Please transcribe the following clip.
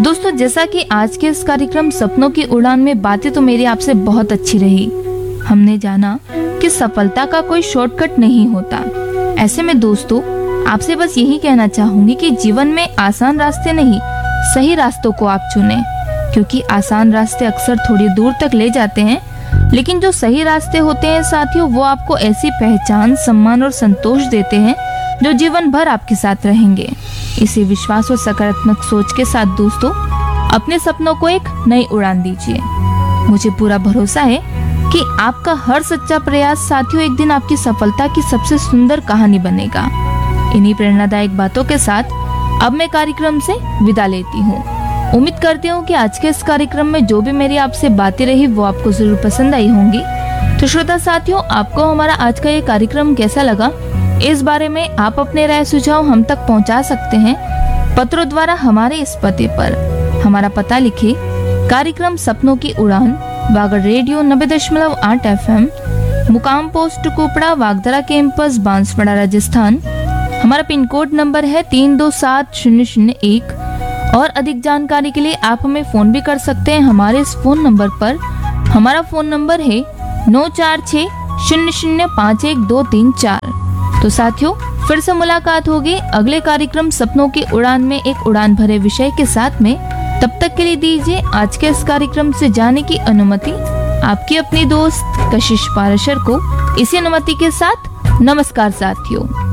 दोस्तों, जैसा कि आज के इस कार्यक्रम सपनों की उड़ान में बातें तो मेरी आपसे बहुत अच्छी रही। हमने जाना कि सफलता का कोई शॉर्टकट नहीं होता। ऐसे में दोस्तों, आपसे बस यही कहना चाहूंगी कि जीवन में आसान रास्ते नहीं, सही रास्तों को आप चुनें, क्योंकि आसान रास्ते अक्सर थोड़ी दूर तक ले जाते हैं, लेकिन जो सही रास्ते होते हैं साथियों, वो आपको ऐसी पहचान, सम्मान और संतोष देते हैं जो जीवन भर आपके साथ रहेंगे। इसी विश्वास और सकारात्मक सोच के साथ दोस्तों, अपने सपनों को एक नई उड़ान दीजिए। मुझे पूरा भरोसा है कि आपका हर सच्चा प्रयास साथियों एक दिन आपकी सफलता की सबसे सुंदर कहानी बनेगा। इन्हीं प्रेरणादायक बातों के साथ अब मैं कार्यक्रम से विदा लेती हूँ। उम्मीद करती हूँ कि आज के इस कार्यक्रम में जो भी मेरी आपसे बातें रही वो आपको जरूर पसंद आई होंगी। तो श्रोता साथियों, आपको हमारा आज का ये कार्यक्रम कैसा लगा, इस बारे में आप अपने राय सुझाव हम तक पहुंचा सकते हैं पत्रों द्वारा हमारे इस पते पर। हमारा पता लिखे, कार्यक्रम सपनों की उड़ान, वागड़ रेडियो 90.8 FM, मुकाम पोस्ट कुपड़ा, वागदरा कैंपस, बांसवाड़ा, राजस्थान। हमारा पिन कोड नंबर है 327001। और अधिक जानकारी के लिए आप हमें फोन भी कर सकते हैं हमारे इस फोन नंबर पर। हमारा फोन नंबर है 9460051234। तो साथियों, फिर से मुलाकात होगी अगले कार्यक्रम सपनों की उड़ान में एक उड़ान भरे विषय के साथ में। तब तक के लिए दीजिए आज के इस कार्यक्रम से जाने की अनुमति आपकी अपनी दोस्त कशिश पाराशर को। इसी अनुमति के साथ नमस्कार साथियों।